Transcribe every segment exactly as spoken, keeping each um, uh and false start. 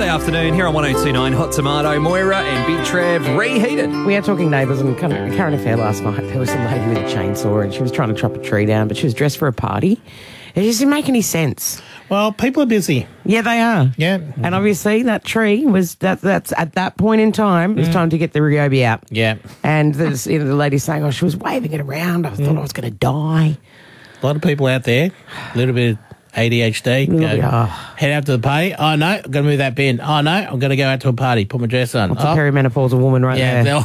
afternoon here on one oh two point nine Hot Tomato. Moira and Big Trev reheated. We are talking neighbours and kind of current affair last night. There was a lady with a chainsaw and she was trying to chop a tree down, but she was dressed for a party. It just didn't make any sense. Well, people are busy. Yeah, they are. Yeah. And obviously that tree was, that. that's at that point in time, it was time to get the Ryobi out. Yeah. And there's, you know, the lady saying, oh, she was waving it around. I thought I was going to die. A lot of people out there, a little bit of A D H D. Go, Yeah. Head out to the party. Oh, no, I'm going to move that bin. Oh, no, I'm going to go out to a party, put my dress on. That's oh. a perimenopausal woman right Yeah. there.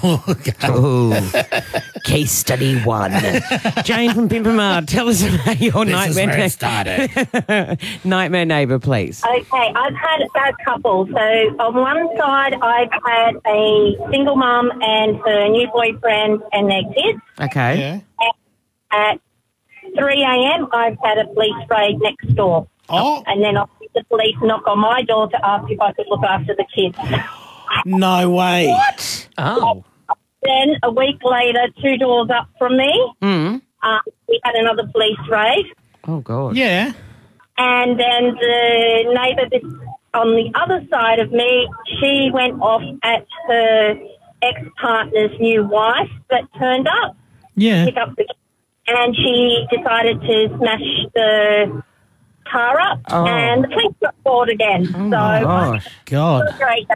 Oh, Case study one. Jane from Pimpamar, tell us about your this is nightmare where it started. nightmare neighbour, please. Okay, I've had a couple. So on one side, I've had a single mum and her new boyfriend and their kids. Okay. Yeah. At three a.m., I've had a police raid next door. Oh, And then I the police knock on my door to ask if I could look after the kids. no way. What? Oh. Then a week later, two doors up from me, Mm. um, we had another police raid. Oh, God. Yeah. And then the neighbour this- on the other side of me, she went off at her ex-partner's new wife that turned up, Yeah. pick up the and she decided to smash the car up, Oh. and the police got called again. Oh, so, my gosh. God. great.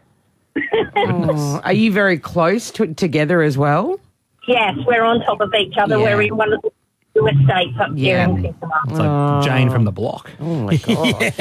Oh, are you very close to, together as well? Yes, we're on top of each other. Yeah. We're in one of the two estates up Yeah. here in Pimpamar. It's like Jane from the block. Oh, my God.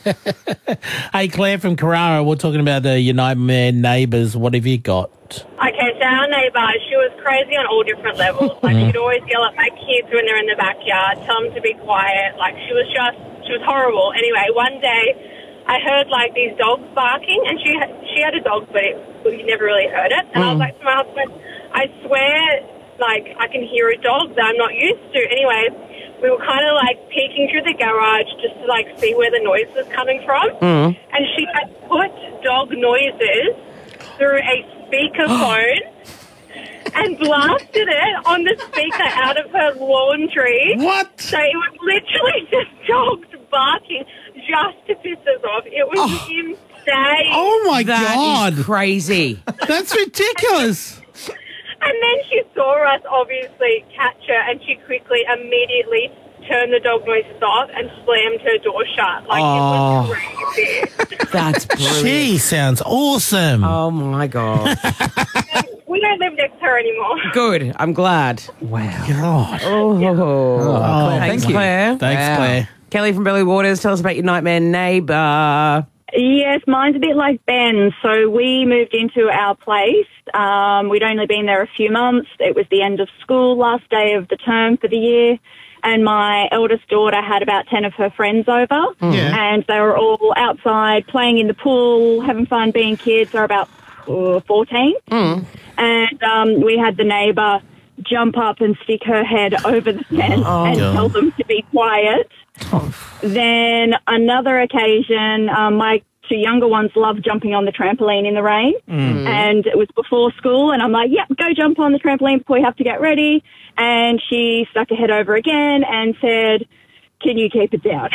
Hey, Claire from Carrara, we're talking about the United Man neighbours. What have you got? Okay, so our neighbour, she was crazy on all different levels. Like, she'd always yell at my kids when they're in the backyard, tell them to be quiet. Like, she was just, she was horrible. Anyway, one day, I heard, like, these dogs barking, and she had, she had a dog, but it, we never really heard it. And I was like to my husband, I swear, like, I can hear a dog that I'm not used to. Anyway, we were kind of, like, peeking through the garage just to, like, see where the noise was coming from. Mm. And she had put dog noises through a speakerphone and blasted it on the speaker out of her laundry. What? So it was literally just dogs barking just to piss us off. It was Oh. insane. Oh, my That God. is crazy. That's ridiculous. And then she saw us obviously catch her, and she quickly, immediately turned the dog noises off and slammed her door shut. Like, Oh. it was crazy. That's brilliant. She sounds awesome. Oh, my God. We don't live next to her anymore. Good. I'm glad. Wow. God. Oh, Claire, thanks, thank you. Claire. Thanks, Wow. Claire. Kelly from Belly Waters, tell us about your nightmare neighbour. Yes, mine's a bit like Ben. So we moved into our place. Um, we'd only been there a few months. It was the end of school, last day of the term for the year. And my eldest daughter had about ten of her friends over. Yeah. And they were all outside playing in the pool, having fun, being kids. They're about uh, fourteen. And um, we had the neighbour jump up and stick her head over the fence and God. tell them to be quiet. Then another occasion, um, my two younger ones love jumping on the trampoline in the rain. And it was before school, and I'm like, yep, go jump on the trampoline before you have to get ready. And she stuck her head over again and said, can you keep it down?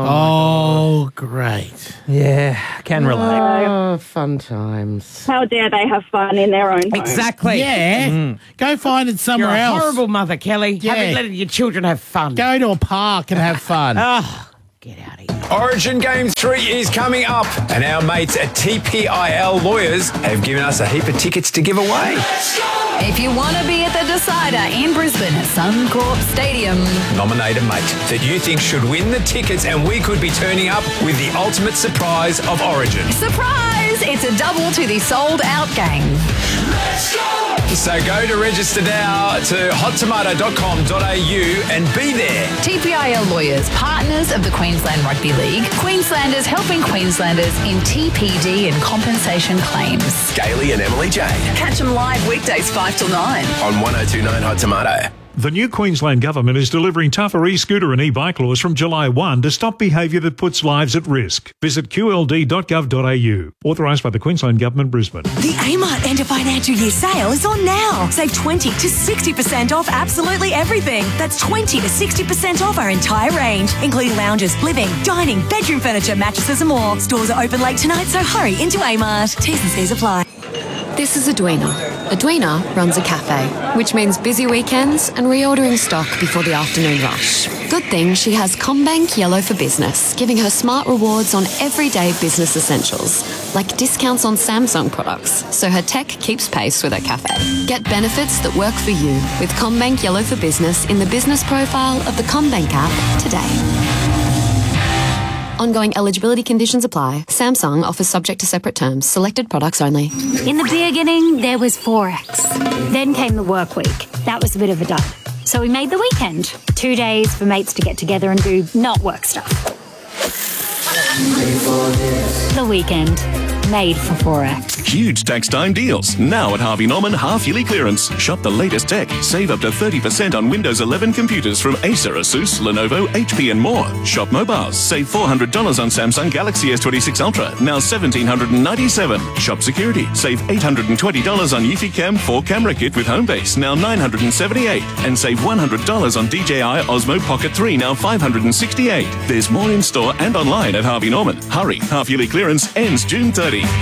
Oh, great. Yeah, can relate. Oh, fun times. How dare they have fun in their own home? Exactly. Yeah. Go find it You're somewhere a else. horrible mother, Kelly. Yeah. Haven't let your children have fun. Go to a park and have fun. Oh, get out of here. Origin Game three is coming up, and our mates at T P I L Lawyers have given us a heap of tickets to give away. If you want to be at the decider in Brisbane at Suncorp Stadium, Nominate a mate that you think should win the tickets, and we could be turning up with the ultimate surprise of Origin. surprise! It's a double to the sold-out game. So go to register now to hot tomato dot com dot a u and be there. T P I L Lawyers, partners of the Queensland Rugby League. Queenslanders helping Queenslanders in T P D and compensation claims. Gailey and Emily Jane Catch them live weekdays five till nine. on one oh two point nine Hot Tomato. The new Queensland Government is delivering tougher e-scooter and e-bike laws from July first to stop behaviour that puts lives at risk. Visit q l d dot gov dot a u. Authorised by the Queensland Government, Brisbane. The Amart End of Financial Year sale is on now. Save twenty to sixty percent off absolutely everything. That's twenty to sixty percent off our entire range, including lounges, living, dining, bedroom furniture, mattresses and more. Stores are open late tonight, so hurry into Amart. T's and C's apply. This is Edwina. Edwina runs a cafe, which means busy weekends and reordering stock before the afternoon rush. Good thing she has CommBank Yellow for Business, giving her smart rewards on everyday business essentials, like discounts on Samsung products, so her tech keeps pace with her cafe. Get benefits that work for you with CommBank Yellow for Business in the business profile of the CommBank app today. Ongoing eligibility conditions apply. Samsung offers subject to separate terms. Selected products only. In the beginning, there was Forex. Then came the work week. That was a bit of a dud. So we made the weekend. Two days for mates to get together and do not work stuff. The weekend. Made for Forex. Huge tax time deals. Now at Harvey Norman half-yearly clearance. Shop the latest tech. Save up to thirty percent on Windows eleven computers from Acer, Asus, Lenovo, H P and more. Shop mobiles. Save four hundred dollars on Samsung Galaxy S twenty-six Ultra. Now one thousand seven hundred ninety-seven dollars. Shop security. Save eight hundred twenty dollars on Eufy Cam four camera kit with Homebase. Now nine hundred seventy-eight dollars. And save one hundred dollars on D J I Osmo Pocket three. Now five hundred sixty-eight dollars. There's more in store and online at Harvey Norman. Hurry. Half-yearly clearance ends June thirtieth.